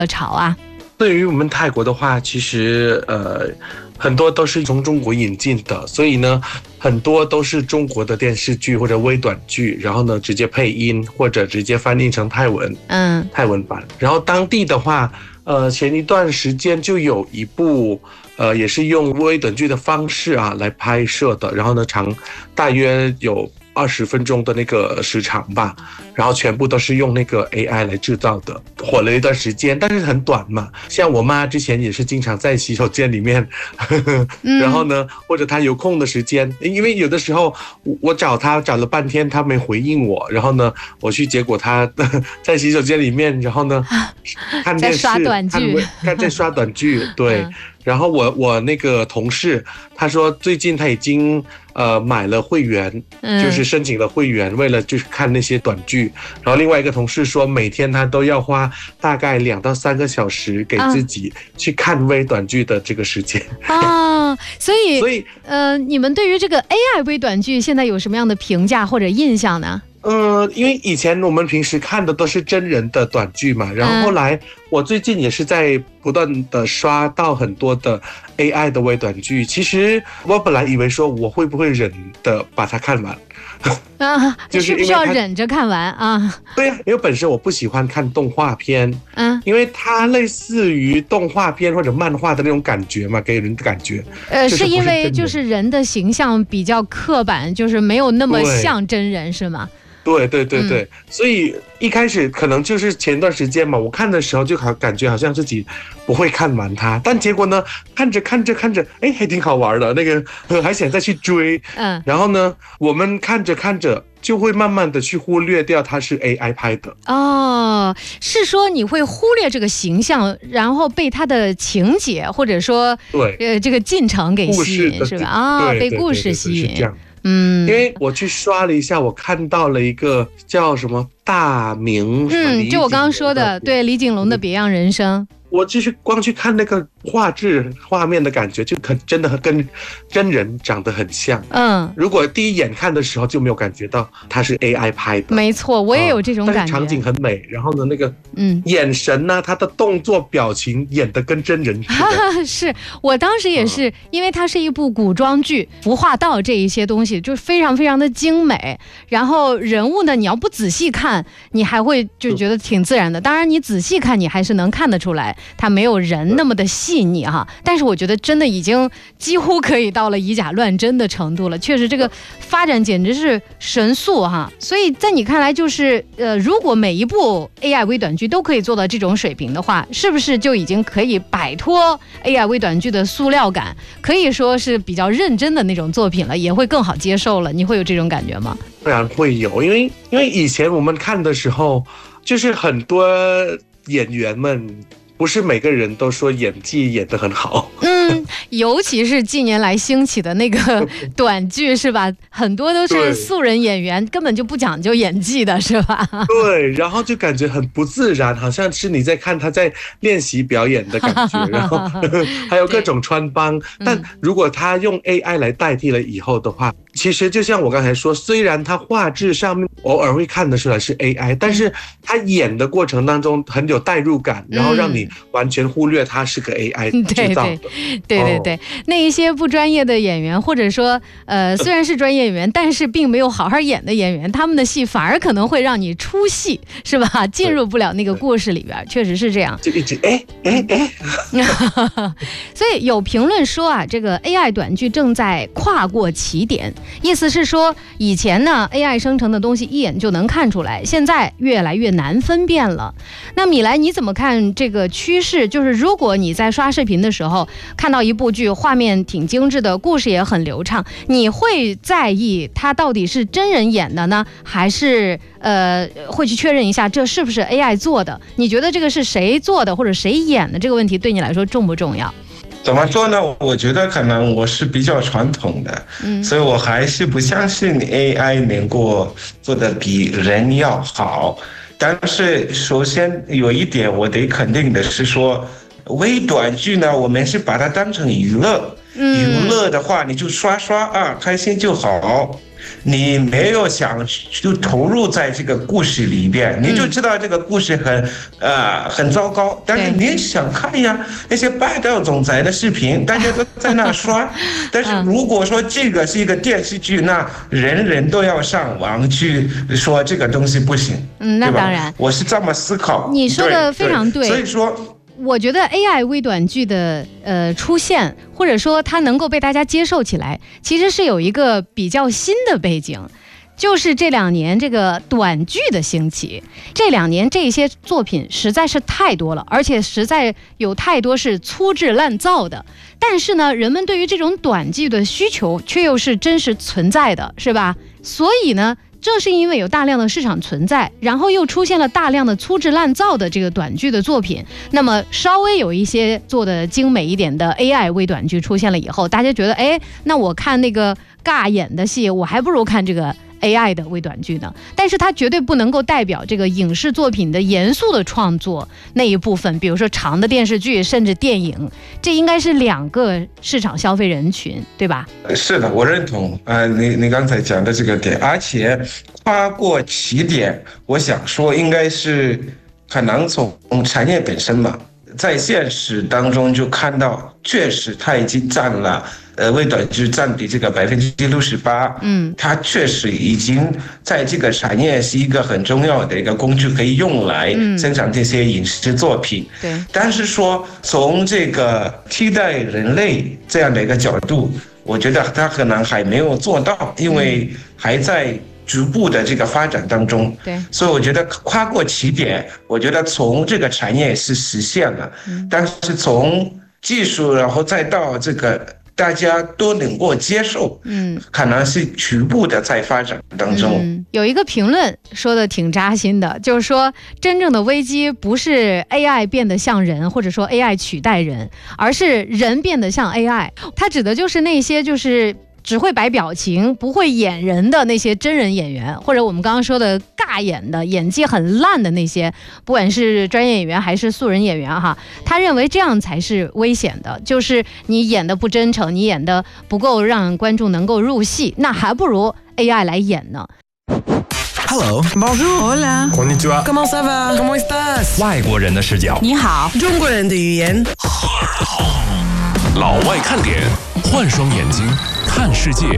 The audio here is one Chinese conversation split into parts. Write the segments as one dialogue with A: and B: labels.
A: 潮啊？
B: 对于我们泰国的话，其实很多都是从中国引进的，所以呢，很多都是中国的电视剧或者微短剧，然后呢直接配音或者直接翻译成泰文，泰文版。然后当地的话，前一段时间就有一部也是用微短剧的方式啊来拍摄的，然后呢大约有20分钟的那个时长吧，然后全部都是用那个 AI 来制造的，火了一段时间，但是很短嘛。像我妈之前也是经常在洗手间里面，然后呢，或者她有空的时间，因为有的时候我找她找了半天，她没回应我，然后呢，我去结果她在洗手间里面，然后呢看电视，
A: 在刷短剧，
B: 在刷短剧，对。然后我那个同事他说最近他已经买了会员，就是申请了会员，为了就是看那些短剧。然后另外一个同事说每天他都要花大概2到3个小时给自己去看微短剧的这个时间
A: 所以你们对于这个 AI 微短剧现在有什么样的评价或者印象呢？
B: 因为以前我们平时看的都是真人的短剧嘛，然后后来我最近也是在不断的刷到很多的 AI 的微短剧。其实我本来以为说我会不会忍的把它看完
A: 就是不是要忍着看完啊？
B: 对啊，因为本身我不喜欢看动画片，因为它类似于动画片或者漫画的那种感觉嘛，给人的感觉。
A: 是因为就是人的形象比较刻板，就是没有那么像真人，是吗？
B: 对，所以一开始可能就是前段时间嘛，我看的时候就感觉好像自己不会看完它，但结果呢，看着，还挺好玩的，那个还想再去追，然后呢，我们看着就会慢慢的去忽略掉它是 AI 拍的。
A: 是说你会忽略这个形象，然后被它的情节或者说这个进程给吸引，是吧？被故事吸引，是这样。
B: 因为我去刷了一下，我看到了一个叫什么大明，
A: 就我刚刚说的，对，李景龙的《别样人生》。
B: 我就是光去看那个画面的感觉，就真的跟真人长得很像。如果第一眼看的时候就没有感觉到它是 AI 拍的。没
A: 错，我也有这种感觉。
B: 但是场景很美，然后呢，那个眼神呢，他的动作表情演得跟真人似的。
A: 是我当时也是，因为它是一部古装剧，服化道这一些东西就非常非常的精美。然后人物呢，你要不仔细看，你还会就觉得挺自然的。当然，你仔细看，你还是能看得出来。它没有人那么的细腻哈，但是我觉得真的已经几乎可以到了以假乱真的程度了，确实这个发展简直是神速哈。所以在你看来，就是如果每一部 AI 微短剧都可以做到这种水平的话，是不是就已经可以摆脱 AI 微短剧的塑料感，可以说是比较认真的那种作品了，也会更好接受了？你会有这种感觉吗？
B: 当然会有，因为以前我们看的时候，就是很多演员们。不是每个人都说演技演得很好，
A: 尤其是近年来兴起的那个短剧是吧？很多都是素人演员，根本就不讲究演技的是吧？
B: 对，然后就感觉很不自然，好像是你在看他在练习表演的感觉，然后还有各种穿帮。但如果他用 AI 来代替了以后的话，其实就像我刚才说，虽然他画质上面偶尔会看得出来是 AI， 但是他演的过程当中很有代入感，然后让你完全忽略他是个 AI 制造的。
A: 对，那一些不专业的演员，或者说虽然是专业演员，但是并没有好好演的演员，他们的戏反而可能会让你出戏，是吧？进入不了那个故事里边，确实是这样。
B: 就一直
A: 所以有评论说啊，这个 AI 短剧正在跨过起点，意思是说以前呢 AI 生成的东西一眼就能看出来，现在越来越难分辨了。那米莱你怎么看这个趋势？就是如果你在刷视频的时候看到一部剧，画面挺精致的，故事也很流畅，你会在意它到底是真人演的呢，还是会去确认一下这是不是 AI 做的？你觉得这个是谁做的或者谁演的这个问题对你来说重不重要？
C: 怎么说呢？我觉得可能我是比较传统的，所以我还是不相信 AI 能够做得比人要好。但是首先有一点我得肯定的是说，微短剧呢，我们是把它当成娱乐，娱乐的话你就刷啊，开心就好。 你没有想就投入在这个故事里边，你就知道这个故事很糟糕，但是你想看呀，那些霸道总裁的视频，大家都在那刷。但是如果说这个是一个电视剧，那人人都要上网去说这个东西不行。
A: 那当然，
C: 我是这么思考。
A: 你说的非常对。
C: 所以说，
A: 我觉得 AI 微短剧的出现，或者说它能够被大家接受起来，其实是有一个比较新的背景。就是这2年这个短剧的兴起，这2年这些作品实在是太多了，而且实在有太多是粗制滥造的。但是呢，人们对于这种短剧的需求却又是真实存在的，是吧？所以呢，正是因为有大量的市场存在，然后又出现了大量的粗制滥造的这个短剧的作品，那么稍微有一些做的精美一点的 AI 微短剧出现了以后，大家觉得，那我看那个尬演的戏，我还不如看这个AI 的微短剧呢。但是它绝对不能够代表这个影视作品的严肃的创作那一部分，比如说长的电视剧甚至电影，这应该是2个市场消费人群，对吧？
C: 是的，我认同你刚才讲的这个点，而且跨过起点，我想说应该是可能从产业本身嘛，在现实当中就看到，确实它已经占了微短剧占比这个68%，它确实已经在这个产业是一个很重要的一个工具，可以用来生产这些影视作品。
A: 对，
C: 但是说从这个替代人类这样的一个角度，我觉得它可能还没有做到，因为还在逐步的这个发展当中。
A: 对，
C: 所以我觉得跨过起点，我觉得从这个产业是实现了，但是从技术然后再到这个大家都能够接受，可能是局部的在发展当中。
A: 有一个评论说的挺扎心的，就是说真正的危机不是 AI 变得像人，或者说 AI 取代人，而是人变得像 AI。它指的就是那些就是只会摆表情不会演人的那些真人演员，或者我们刚刚说的尬演的演技很烂的那些，不管是专业演员还是素人演员哈，他认为这样才是危险的，就是你演的不真诚，你演的不够让观众能够入戏，那还不如 AI 来演呢。
D: Hello, bonjour,
E: hola,
D: konnichiwa,
E: comment ça va,
D: comment estás？
F: 外国人的视角，
E: 你好，中国人的语言。
F: 老外看点，换双眼睛看世界。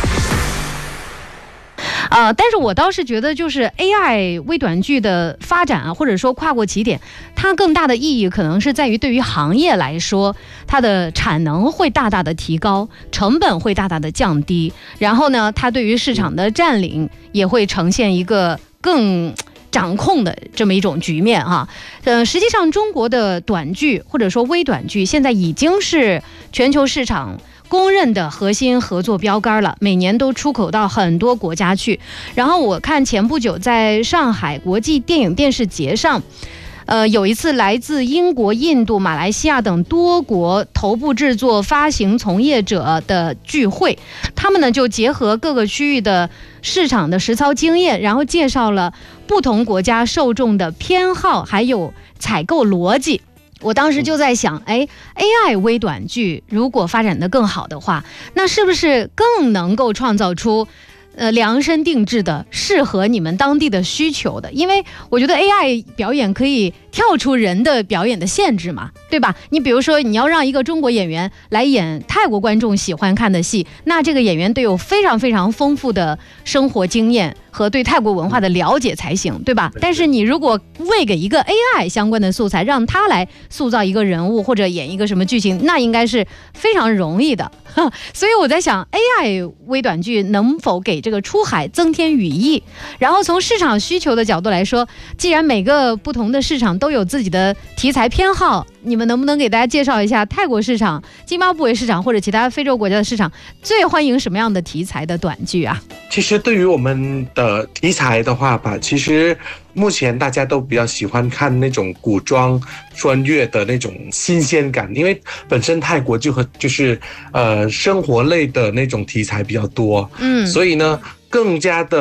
A: 但是我倒是觉得，就是 AI 微短剧的发展啊，或者说跨过起点，它更大的意义可能是在于对于行业来说，它的产能会大大的提高，成本会大大的降低，然后呢，它对于市场的占领也会呈现一个更掌控的这么一种局面哈。实际上中国的短剧或者说微短剧现在已经是全球市场公认的核心合作标杆了，每年都出口到很多国家去。然后我看前不久在上海国际电影电视节上，有一次来自英国、印度、马来西亚等多国头部制作发行从业者的聚会，他们呢就结合各个区域的市场的实操经验，然后介绍了不同国家受众的偏好还有采购逻辑。我当时就在想，AI 微短剧如果发展得更好的话，那是不是更能够创造出量身定制的适合你们当地的需求的？因为我觉得 AI 表演可以跳出人的表演的限制嘛，对吧？你比如说你要让一个中国演员来演泰国观众喜欢看的戏，那这个演员得有非常非常丰富的生活经验和对泰国文化的了解才行，对吧？但是你如果喂给一个 AI 相关的素材，让他来塑造一个人物或者演一个什么剧情，那应该是非常容易的。所以我在想 AI 微短剧能否给这个出海增添语义。然后从市场需求的角度来说，既然每个不同的市场都有自己的题材偏好，你们能不能给大家介绍一下泰国市场、津巴布韦市场或者其他非洲国家的市场最欢迎什么样的题材的短剧啊？
B: 其实对于我们的题材的话吧，其实目前大家都比较喜欢看那种古装穿越的那种新鲜感，因为本身泰国就是生活类的那种题材比较多，所以呢更加的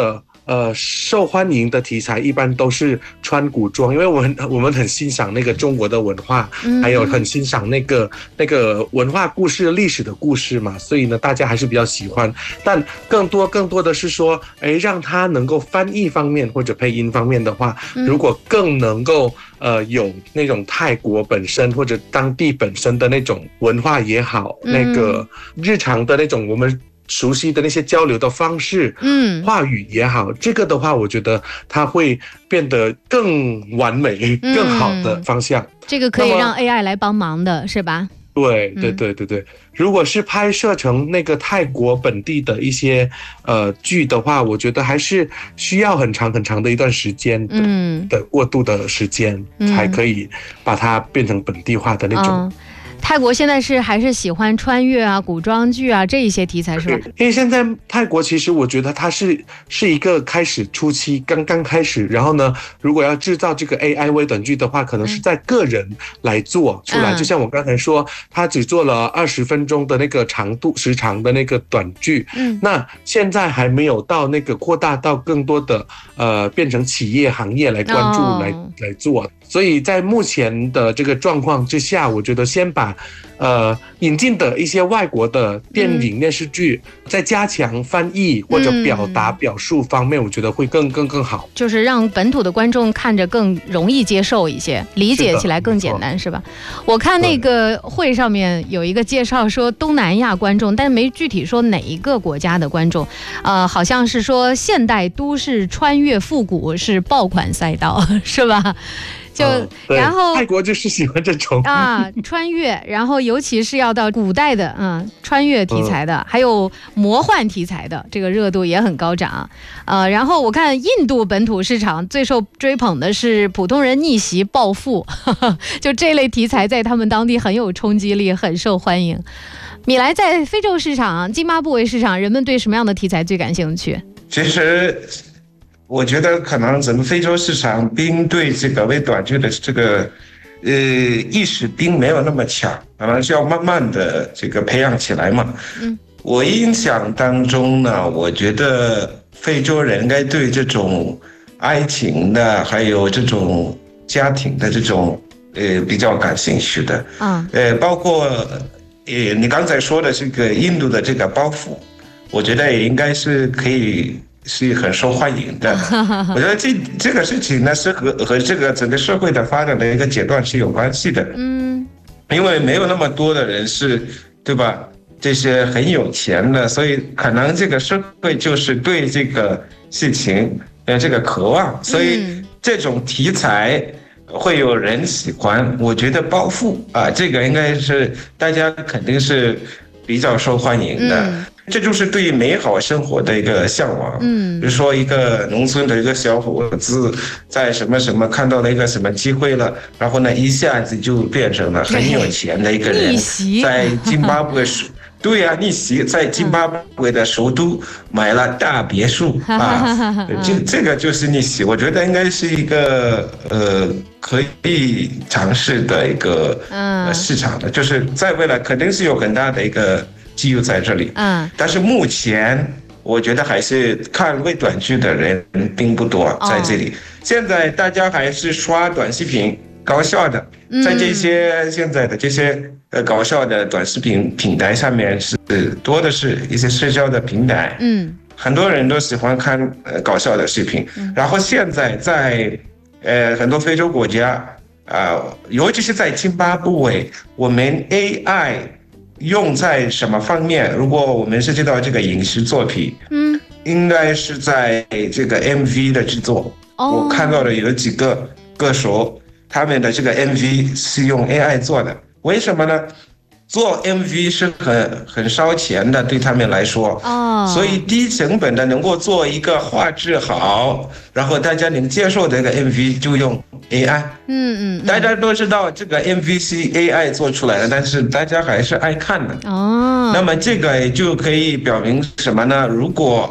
B: 受欢迎的题材一般都是穿古装，因为我们很欣赏那个中国的文化，还有很欣赏那个文化故事、历史的故事嘛，所以呢，大家还是比较喜欢。但更多的是说，让它能够翻译方面或者配音方面的话，如果更能够有那种泰国本身或者当地本身的那种文化也好，那个日常的那种我们熟悉的那些交流的方式，话语也好，这个的话，我觉得它会变得更完美、更好的方向。
A: 这个可以让 AI 来帮忙的，是吧？
B: 对。如果是拍摄成那个泰国本地的一些剧的话，我觉得还是需要很长的一段时间的过渡的时间，才可以把它变成本地化的那种。
A: 泰国现在还是喜欢穿越啊、古装剧啊这一些题材是吧？
B: 因为现在泰国其实我觉得它是一个开始初期，刚刚开始，然后呢，如果要制造这个 AI 微短剧的话，可能是在个人来做出来。就像我刚才说，他只做了20分钟的那个时长的那个短剧，那现在还没有到那个扩大到更多的变成企业行业来关注来做。所以在目前的这个状况之下，我觉得先把引进的一些外国的电影电视剧在加强翻译或者表述方面，我觉得会更好，
A: 就是让本土的观众看着更容易接受一些，理解起来更简单，是吧？我看那个会上面有一个介绍说东南亚观众，但没具体说哪一个国家的观众，好像是说现代都市穿越复古是爆款赛道，是吧？然后
B: 泰国就是喜欢这种
A: 穿越，然后尤其是要到古代的穿越题材的，还有魔幻题材的，这个热度也很高涨。然后我看印度本土市场最受追捧的是普通人逆袭暴富，就这类题材在他们当地很有冲击力，很受欢迎。米莱在非洲市场、津巴布韦市场，人们对什么样的题材最感兴趣？
C: 其实我觉得可能咱们非洲市场并对这个微短剧的这个意识并没有那么强，可能是要慢慢的这个培养起来嘛。我印象当中呢，我觉得非洲人应该对这种爱情的还有这种家庭的这种比较感兴趣的。包括你刚才说的这个印度的这个包袱，我觉得也应该是可以是很受欢迎的。我觉得这个事情呢是和这个整个社会的发展的一个阶段是有关系的。因为没有那么多的人是，对吧？这些很有钱的，所以可能这个社会就是对这个事情这个渴望，所以这种题材会有人喜欢。我觉得包袱这个应该是大家肯定是比较受欢迎的。这就是对美好生活的一个向往。比如说一个农村的一个小伙子在什么什么看到了一个什么机会了，然后呢一下子就变成了很有钱的一个人，在津巴布韦对啊，逆袭在津巴布韦的首都买了大别墅这个就是逆袭。我觉得应该是一个可以尝试的一个市场的，就是在未来肯定是有很大的一个机遇在这里。但是目前我觉得还是看微短剧的人并不多在这里。现在大家还是刷短视频搞笑的，在这些现在的这些搞笑的短视频平台上面是多的是一些社交的平台。很多人都喜欢看搞笑的视频。然后现在在很多非洲国家尤其是在津巴布韦，我们 AI用在什么方面？如果我们涉及到这个影视作品，应该是在这个 MV 的制作。我看到的有几个歌手，他们的这个 MV 是用 AI 做的。为什么呢？做 MV 是很烧钱的，对他们来说。所以低成本的能够做一个画质好，然后大家能接受的一个 MV 就用 AI。大家都知道这个 MV 是 AI 做出来的，但是大家还是爱看的。那么这个就可以表明什么呢？如果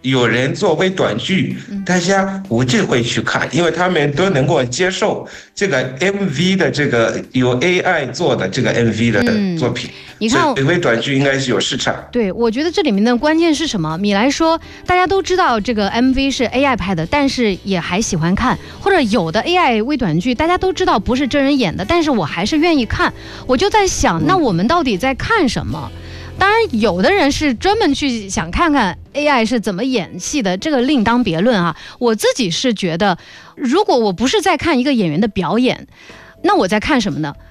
C: 有人做微短剧，大家无忌会去看，因为他们都能够接受这个 MV 的这个有 AI 做的这个 MV 的作品。
A: 你看，
C: 微短剧应该是有市场。
A: 对，我觉得这里面的关键是什么？米莱说，大家都知道这个 MV 是 AI 拍的，但是也还喜欢看，或者有的 AI 微短剧大家都知道不是真人演的，但是我还是愿意看。我就在想，那我们到底在看什么？当然，有的人是专门去想看看 AI 是怎么演戏的，这个另当别论啊。我自己是觉得，如果我不是在看一个演员的表演，那我在看什么呢？